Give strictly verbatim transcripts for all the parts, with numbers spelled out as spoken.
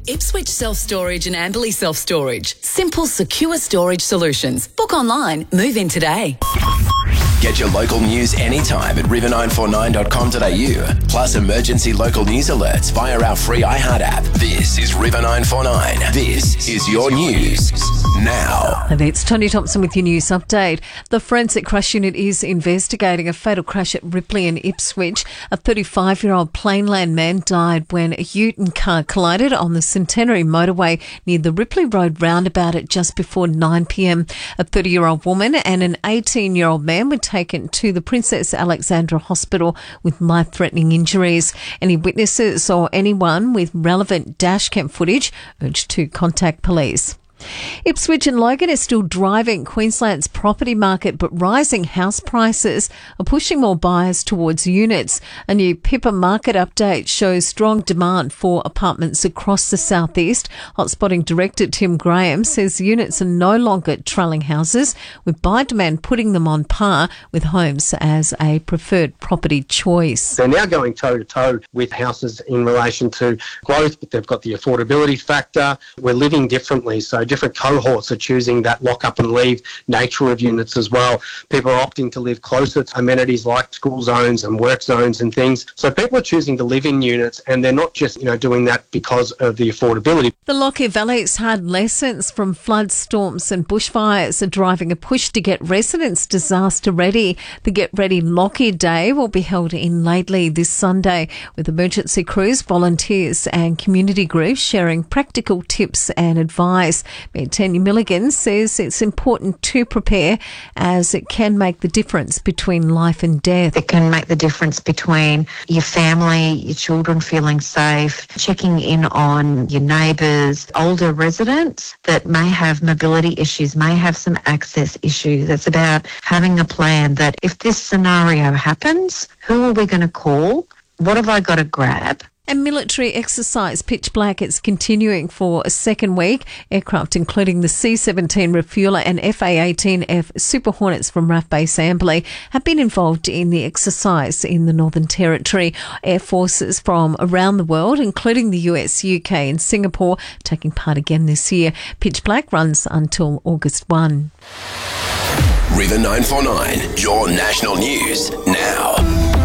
Ipswich Self-Storage and Amberley Self-Storage. Simple, secure storage solutions. Book online. Move in today. Get your local news anytime at river nine four nine dot com dot a u. Plus emergency local news alerts via our free iHeart app. This is River nine four nine. This is your news now. And it's Tony Thompson with your news update. The Forensic Crash Unit is investigating a fatal crash at Ripley in Ipswich. A thirty-five-year-old Plainland man died when a Uten car collided on the Centenary motorway near the Ripley Road roundabout at just before nine p m. A thirty-year-old woman and an eighteen-year-old man were taken to the Princess Alexandra Hospital with life-threatening injuries. Any witnesses or anyone with relevant dashcam footage urged to contact police. Ipswich and Logan is still driving Queensland's property market, but rising house prices are pushing more buyers towards units. A new Pippa market update shows strong demand for apartments across the southeast. Hotspotting director Tim Graham says units are no longer trailing houses, with buyer demand putting them on par with homes as a preferred property choice. They're now going toe-to-toe with houses in relation to growth, but they've got the affordability factor. We're living differently, so different cohorts are choosing that lock-up and leave nature of units as well. People are opting to live closer to amenities like school zones and work zones and things. So people are choosing to live in units, and they're not just, you know, doing that because of the affordability. The Lockyer Valley's hard lessons from floods, storms and bushfires are driving a push to get residents disaster ready. The Get Ready Lockyer Day will be held in Laidley this Sunday, with emergency crews, volunteers and community groups sharing practical tips and advice. Mayor Tanya Milligan says it's important to prepare, as it can make the difference between life and death. It can make the difference between your family, your children feeling safe, checking in on your neighbours, older residents that may have mobility issues, may have some access issues. It's about having a plan that if this scenario happens, who are we going to call? What have I got to grab? And military exercise Pitch Black is continuing for a second week. Aircraft including the C seventeen Refueler and F A eighteen F Super Hornets from R A F Base Amberley have been involved in the exercise in the Northern Territory. Air forces from around the world, including the U S, U K and Singapore, taking part again this year. Pitch Black runs until August first. River nine four nine, your national news now.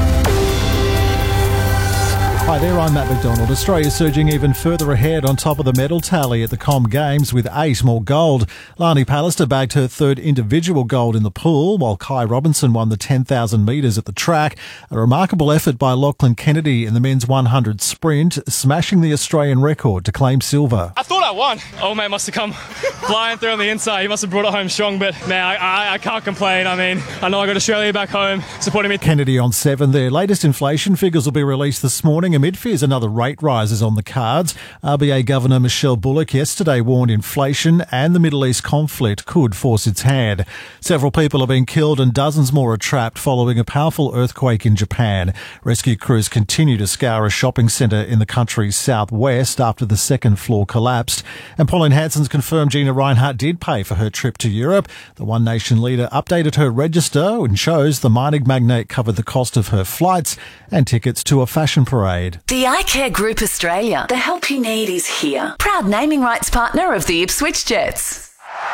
Hi there, I'm Matt McDonald. Australia surging even further ahead on top of the medal tally at the Com Games with eight more gold. Lani Pallister bagged her third individual gold in the pool, while Kai Robinson won the ten thousand metres at the track. A remarkable effort by Lachlan Kennedy in the men's one hundred sprint, smashing the Australian record to claim silver. I thought I won. Old mate must have come flying through on the inside. He must have brought it home strong, but man, I, I, I can't complain. I mean, I know I got Australia back home supporting me. Kennedy on seven. Their latest inflation figures will be released this morning. Amid fears another rate rise is on the cards, R B A Governor Michelle Bullock yesterday warned inflation and the Middle East conflict could force its hand. Several people have been killed and dozens more are trapped following a powerful earthquake in Japan. Rescue crews continue to scour a shopping centre in the country's southwest after the second floor collapsed. And Pauline Hanson's confirmed Gina Rinehart did pay for her trip to Europe. The One Nation leader updated her register and shows the mining magnate covered the cost of her flights and tickets to a fashion parade. The iCare Group Australia. The help you need is here. Proud naming rights partner of the Ipswich Jets.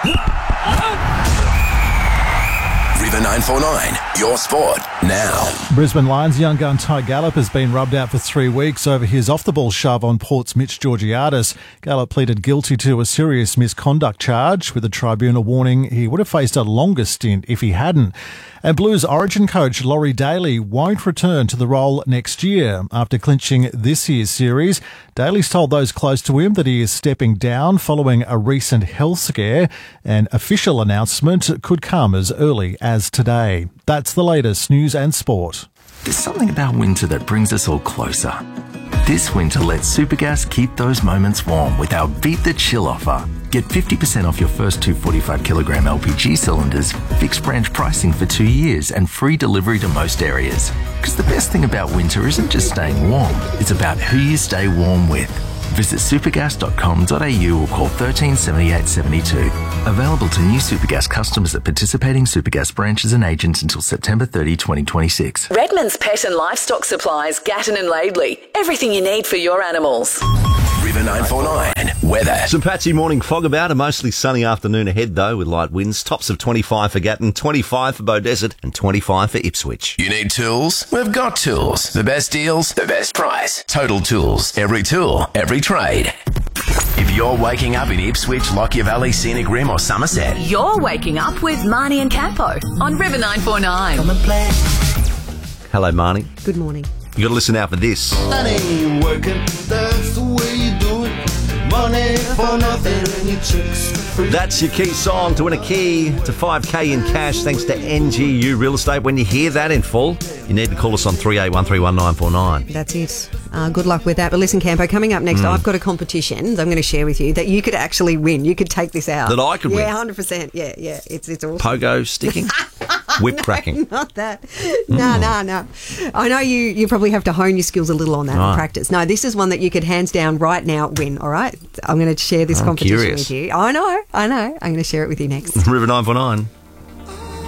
River nine four nine, your sport now. Brisbane Lions young gun Ty Gallup has been rubbed out for three weeks over his off-the-ball shove on Port's Mitch Georgiadis. Gallup pleaded guilty to a serious misconduct charge, with the tribunal warning he would have faced a longer stint if he hadn't. And Blues Origin coach Laurie Daly won't return to the role next year. After clinching this year's series, Daly's told those close to him that he is stepping down following a recent health scare. An official announcement could come as early as today. That's the latest news and sport. There's something about winter that brings us all closer. This winter, let Supergas keep those moments warm with our Beat the Chill offer. Get fifty percent off your first two forty-five kilogram L P G cylinders, fixed branch pricing for two years and free delivery to most areas. Because the best thing about winter isn't just staying warm, it's about who you stay warm with. Visit supergas dot com dot a u or call thirteen seventy-eight seventy-two. Available to new Supergas customers at participating Supergas branches and agents until September thirtieth, twenty twenty-six. Redmond's Pet and Livestock Supplies, Gatton and Laidley. Everything you need for your animals. River nine four nine. Weather. Some patchy morning fog about, a mostly sunny afternoon ahead though with light winds. Tops of twenty-five for Gatton, twenty-five for Beaudesert and twenty-five for Ipswich. You need tools? We've got tools. The best deals, the best price. Total Tools. Every tool, every trade. If you're waking up in Ipswich, Lockyer Valley, Scenic Rim or Somerset, You're waking up with Marnie and Campo on River nine four nine. Hello, Marnie. Good morning. You got to listen out for this. That ain't working, that's the way you do it. Money for nothing and your chicks for free. That's your key song to win a key to five K in cash thanks to N G U Real Estate. When you hear that in full, you need to call us on three eight one three one nine four nine. That's it. Uh, good luck with that. But listen, Campo, coming up next, Mm. I've got a competition that I'm going to share with you that you could actually win. You could take this out. That I could yeah, win? Yeah, one hundred percent. Yeah, yeah. It's, it's awesome. Pogo sticking? Whip cracking? Not that. No, no, no. I know you, you probably have to hone your skills a little on that Right. and practice. No, this is one that you could hands down right now win, all right? I'm going to share this I'm competition curious. with you. I know, I know. I'm going to share it with you next. River nine four nine.